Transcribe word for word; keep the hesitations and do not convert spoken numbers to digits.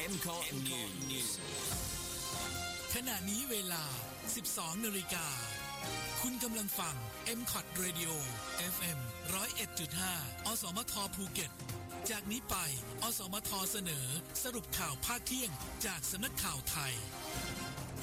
เอ็ม คอท News ขณะนี้เวลา สิบสองนาฬิกา คุณกำลังฟัง เอ็ม คอท Radio เอฟ เอ็ม หนึ่งศูนย์เอ็ดจุดห้า อสมทภูเก็ตจากนี้ไปอสมทเสนอสรุปข่าวภาคเที่ยงจากสำนักข่าวไทย